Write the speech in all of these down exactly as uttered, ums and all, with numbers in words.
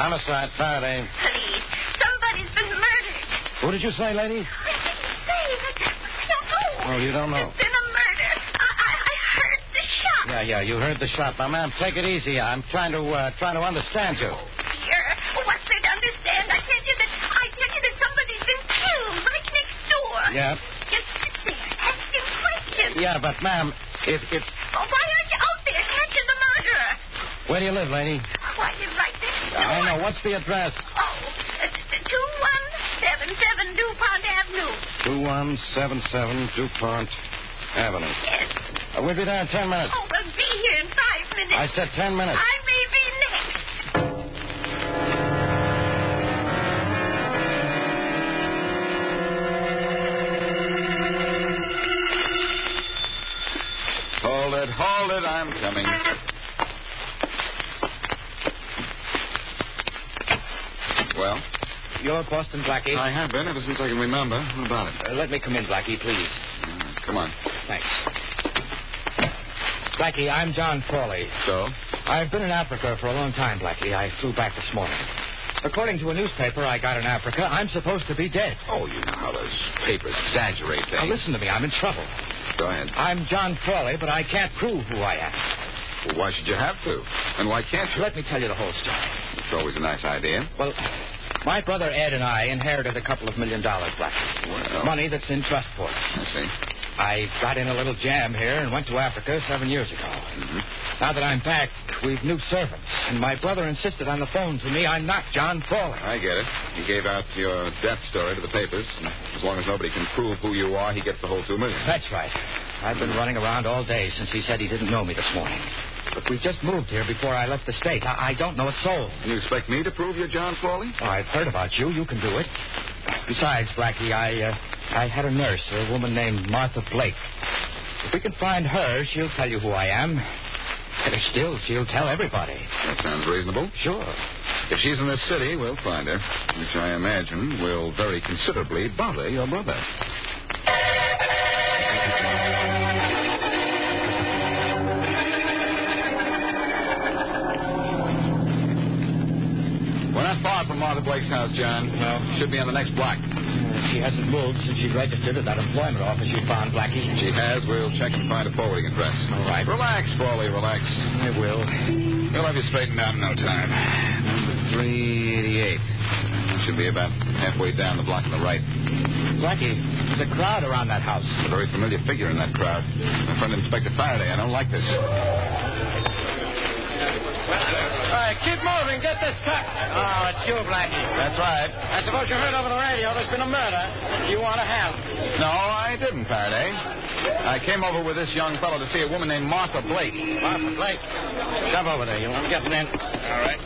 Homicide, Faraday. Please, somebody's been murdered. Who did you say, lady? I didn't say that. I don't know. Oh, you don't know? It's been a murder. I, I, I heard the shot. Yeah, yeah, you heard the shot. Now, ma'am, take it easy. I'm trying to, uh, trying to understand you. Dear, what's there to understand? I tell you that, I tell you that somebody's been killed right next door. Yeah? Just sit there, asking questions. Yeah, but, ma'am, if, if... Oh, why aren't you out there catching the murderer? Where do you live, lady? Why, you're right next door. I know. What's the address? Oh, two one seven seven DuPont Avenue. two one seven seven DuPont Avenue. Yes. Uh, we'll be there in ten minutes. Oh, we'll be here in five minutes. I said ten minutes. I may be next. Hold it, hold it, I'm coming. Well? You're Boston Blackie? I have been ever since I can remember. What about it? Uh, let me come in, Blackie, please. Uh, come on. Thanks. Blackie, I'm John Frawley. So? I've been in Africa for a long time, Blackie. I flew back this morning. According to a newspaper I got in Africa, I'm supposed to be dead. Oh, you know how those papers exaggerate things. Now, listen to me. I'm in trouble. Go ahead. I'm John Frawley, but I can't prove who I am. Well, why should you have to? And why can't you? Let me tell you the whole story. It's always a nice idea. Well, my brother Ed and I inherited a couple of million dollars, Blackie. Well. Money that's in trust for us. I see. I got in a little jam here and went to Africa seven years ago. Mm-hmm. Now that I'm back, we've new servants. And my brother insisted on the phone to me I'm not John Frawley. I get it. You gave out your death story to the papers. And as long as nobody can prove who you are, he gets the whole two million. That's right. I've been running around all day since he said he didn't know me this morning. But we just moved here before I left the state. I, I don't know a soul. You expect me to prove you're John Frawley? Oh, I've heard about you. You can do it. Besides, Blackie, I, uh, I had a nurse, a woman named Martha Blake. If we can find her, she'll tell you who I am. And still, she'll tell everybody. That sounds reasonable. Sure. If she's in this city, we'll find her, which I imagine will very considerably bother your brother. We're not far from Martha Blake's house, John. No. Should be on the next block. Uh, she hasn't moved since she registered at that employment office you found, Blackie. She has. We'll check and find a forwarding address. All right. Relax, Frawley, relax. I will. We'll have you straightened out in no time. Number three eighty-eight. Should be about halfway down the block on the right. Blackie, there's a crowd around that house. A very familiar figure in that crowd. My friend Inspector Faraday. I don't like this. All right, keep moving. Get this cut. Oh, it's you, Blackie. That's right. I suppose you heard over the radio there's been a murder. You want to help? No, I didn't, Faraday. I came over with this young fellow to see a woman named Martha Blake. Martha Blake. Shove over there. You want to get in? All right.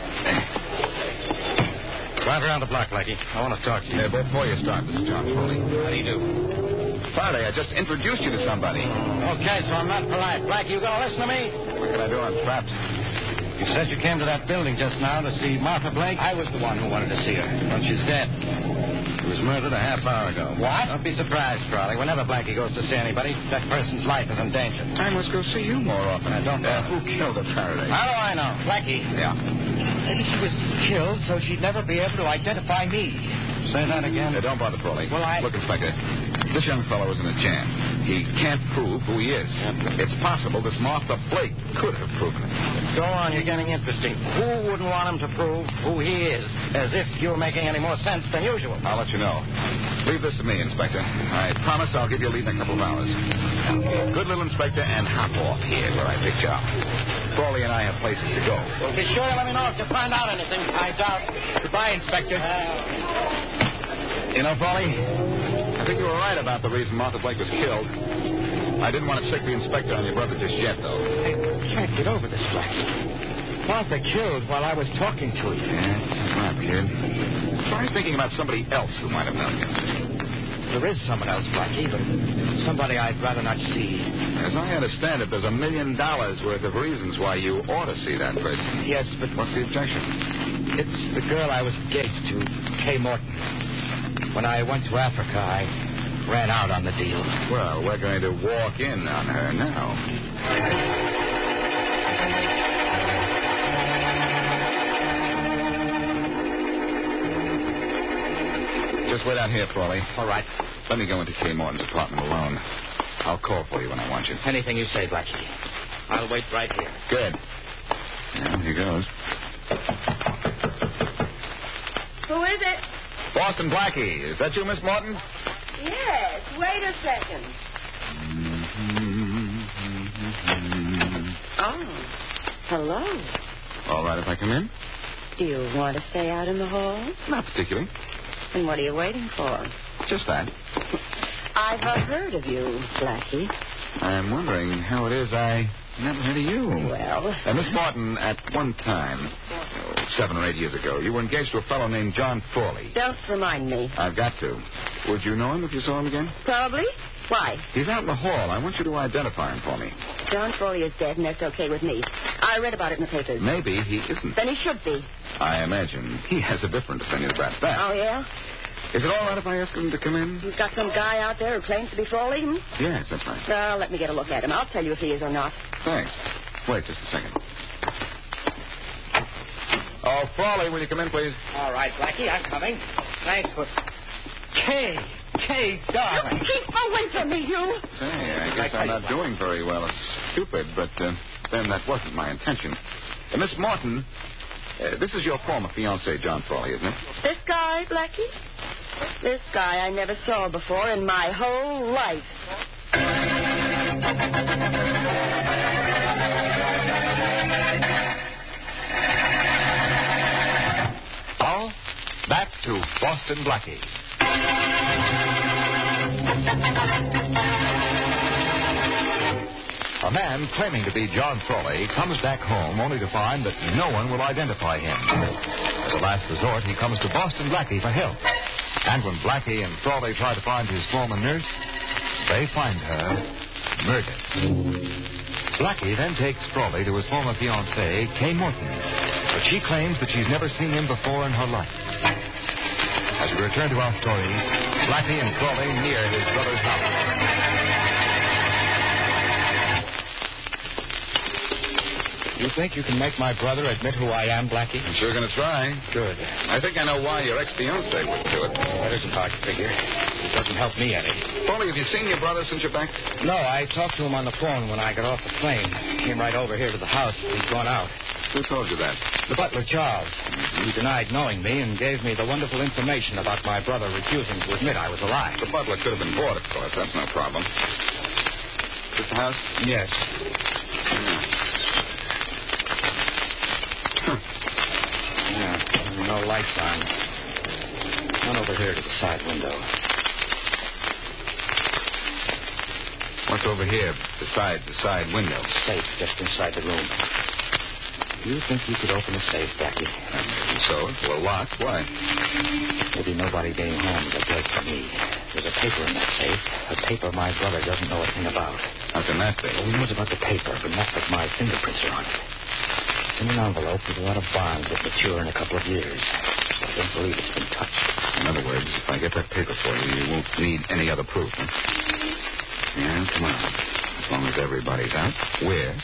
Right around the block, Blackie. I want to talk to you. Yeah, before you start, Mister John Foley. How do you do? Faraday, I just introduced you to somebody. Okay, so I'm not polite. Blackie, you going to listen to me? What can I do? I'm trapped. You said you came to that building just now to see Martha Blake? I was the one who wanted to see her. Well, she's dead. She was murdered a half hour ago. What? Don't be surprised, Frawley. Whenever Blackie goes to see anybody, that person's life is in danger. I must go see you more often. I don't Uh, know. who killed her, Faraday? How do I know? Blackie. Yeah. Maybe she was killed so she'd never be able to identify me. Say that again. Uh, don't bother, Frawley. Well, I- Look, Inspector, this young fellow is in a jam. He can't prove who he is. It's possible this Martha Blake could have proven it. Go on, you're getting interesting. Who wouldn't want him to prove who he is? As if you're making any more sense than usual. I'll let you know. Leave this to me, Inspector. I promise I'll give you a lead in a couple of hours. Now, good little Inspector, and hop off here where I picked you up. Frawley and I have places to go. Well, be sure you let me know if you find out anything. I doubt. Goodbye, Inspector. You know, Frawley, I think you were right about the reason Martha Blake was killed. I didn't want to sick the inspector on your brother just yet, though. I can't get over this, Blackie. Martha killed while I was talking to you. Yeah, right, kid. Try thinking about somebody else who might have known you. There is someone else, Blackie, but somebody I'd rather not see. As I understand it, there's a million dollars worth of reasons why you ought to see that person. Yes, but What's the objection? it's the girl I was engaged to, Kay Morton. When I went to Africa, I ran out on the deal. Well, we're going to walk in on her now. wait out here, Frawley. All right. Let me go into Kay Morton's apartment alone. I'll call for you when I want you. Anything you say, Blackie. I'll wait right here. Good. Yeah, here goes. Who is it? Boston Blackie. Is that you, Miss Morton? Yes. Wait a second. Oh. Hello. All right if I come in? Do you want to stay out in the hall? Not particularly. And what are you waiting for? Just that. I've not heard of you, Blackie. I'm wondering how it is I never heard of you. Well... Uh, Miss Morton, at one time, oh, seven or eight years ago, you were engaged to a fellow named John Frawley. Don't remind me. I've got to. Would you know him if you saw him again? Probably. Why? He's out in the hall. I want you to identify him for me. John Frawley is dead, and that's okay with me. I read about it in the papers. Maybe he isn't. Then he should be. I imagine he has a different opinion about that. Oh, yeah? Is it all right if I ask him to come in? You've got some guy out there who claims to be Frawley? Hmm? Yes, that's right. Well, let me get a look at him. I'll tell you if he is or not. Thanks. Wait just a second. Oh, Frawley, will you come in, please? All right, Blackie, I'm coming. Thanks for... Kay! Kay, darling! Keep away from me, you! Say, I guess I'm not doing very well. It's stupid, but uh, then that wasn't my intention. Uh, Miss Morton, uh, this is your former fiancé, John Frawley, isn't it? This guy, Blackie? This guy I never saw before in my whole life. Now, back to Boston Blackie. A man claiming to be John Frawley comes back home only to find that no one will identify him. As a last resort, he comes to Boston Blackie for help. And when Blackie and Frawley try to find his former nurse, they find her murdered. Blackie then takes Frawley to his former fiancée, Kay Morton, but she claims that she's never seen him before in her life. As we return to our story, Blackie and Frawley near his brother's house. You think you can make my brother admit who I am, Blackie? I'm sure going to try. Good. I think I know why your ex-fiancé wouldn't do it. That isn't hard to figure. It doesn't help me any. Frawley, have you seen your brother since you're back? No, I talked to him on the phone when I got off the plane. Came right over here to the house. He's gone out. Who told you that? The butler, Charles. He denied knowing me and gave me the wonderful information about my brother refusing to admit I was alive. The butler could have been bored, of course. That's no problem. This the house? Yes. Yeah. Huh. Yeah, no lights on. Run over here to the side window. What's over here beside the side window? Safe just inside the room. Do you think you could open a safe, Blackie? Um, so, it's well locked. Why? Maybe nobody being home is a break for me. There's a paper in that safe. A paper my brother doesn't know a thing about. How can that be? He knows about the paper, but not that my fingerprints are on it. It's in an envelope with a lot of bonds that mature in a couple of years. I don't believe it's been touched. In other words, if I get that paper for you, you won't need any other proof, huh? Yeah, come on. As long as everybody's out, we're